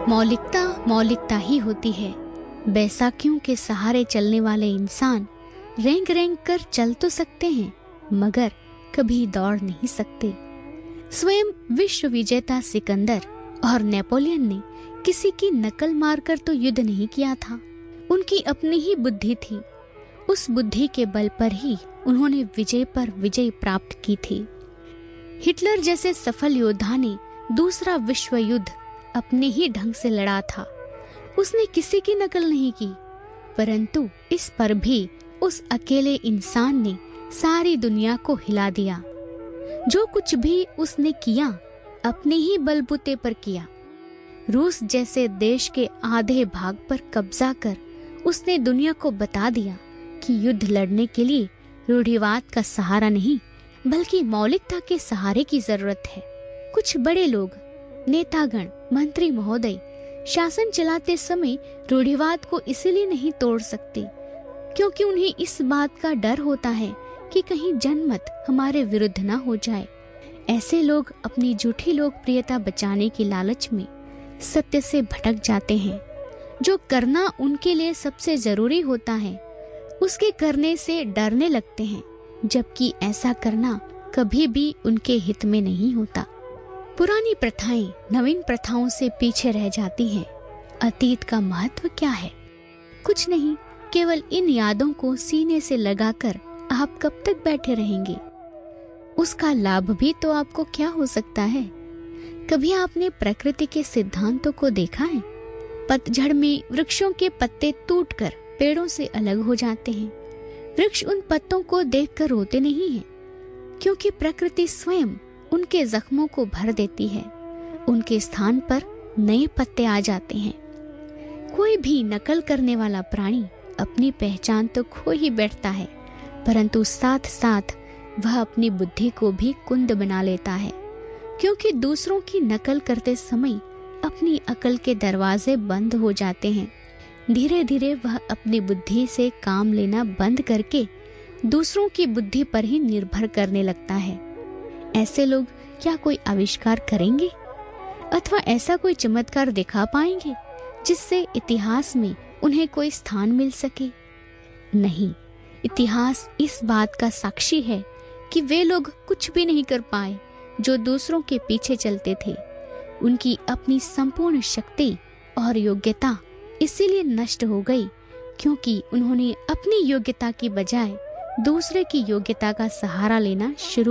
मौलिकता मौलिकता ही होती है। बैसाखियों के सहारे चलने वाले इंसान रेंग रेंग कर चल तो सकते हैं, मगर कभी दौड़ नहीं सकते। स्वयं विश्व विजेता सिकंदर और नेपोलियन ने किसी की नकल मारकर तो युद्ध नहीं किया था। उनकी अपनी ही बुद्धि थी। उस बुद्धि के बल पर ही उन्होंने विजय पर विजय प्राप्त की थी। हिटलर जैसे सफल योद्धा ने दूसरा विश्व युद्ध अपने ही ढंग से लड़ा था। उसने किसी की नकल नहीं की, परंतु इस पर भी उस अकेले इंसान ने सारी दुनिया को हिला दिया। जो कुछ भी उसने किया अपने ही बलबूते पर किया। रूस जैसे देश के आधे भाग पर कब्जा कर उसने दुनिया को बता दिया कि युद्ध लड़ने के लिए रूढ़िवाद का सहारा नहीं, बल्कि मौलिकता के सहारे की जरूरत है। कुछ बड़े लोग, नेतागण, मंत्री महोदय शासन चलाते समय रूढ़िवाद को इसलिए नहीं तोड़ सकते क्योंकि उन्हें इस बात का डर होता है कि कहीं जनमत हमारे विरुद्ध ना हो जाए। ऐसे लोग अपनी झूठी लोकप्रियता बचाने की लालच में सत्य से भटक जाते हैं। जो करना उनके लिए सबसे जरूरी होता है उसके करने से डरने लगते हैं, जबकि ऐसा करना कभी भी उनके हित में नहीं होता। पुरानी प्रथाएं नवीन प्रथाओं से पीछे रह जाती हैं। अतीत का महत्व क्या है? कुछ नहीं, केवल इन यादों को सीने से लगाकर आप कब तक बैठे रहेंगे? उसका लाभ भी तो आपको क्या हो सकता है? कभी आपने प्रकृति के सिद्धांतों को देखा है? पतझड़ में वृक्षों के पत्ते टूटकर पेड़ों से अलग हो जाते हैं। वृक्ष उन पत्तों को देखकर रोते नहीं हैं, क्योंकि प्रकृति स्वयं उनके जख्मों को भर देती है। उनके स्थान पर नए पत्ते आ जाते हैं। कोई भी नकल करने वाला प्राणी अपनी पहचान तो खो ही बैठता है, परंतु साथ साथ वह अपनी बुद्धि को भी कुंद बना लेता है, क्योंकि दूसरों की नकल करते समय अपनी अकल के दरवाजे बंद हो जाते हैं। धीरे धीरे वह अपनी बुद्धि से काम लेना बंद करके दूसरों की बुद्धि पर ही निर्भर करने लगता है। ऐसे लोग क्या कोई आविष्कार करेंगे अथवा ऐसा कोई चमत्कार दिखा पाएंगे जिससे इतिहास में उन्हें कोई स्थान मिल सके? नहीं, इतिहास इस बात का साक्षी है कि वे लोग कुछ भी नहीं कर पाए जो दूसरों के पीछे चलते थे। उनकी अपनी संपूर्ण शक्ति और योग्यता इसीलिए नष्ट हो गई क्योंकि उन्होंने अपनी योग्यता की बजाय दूसरे की योग्यता का सहारा लेना शुरू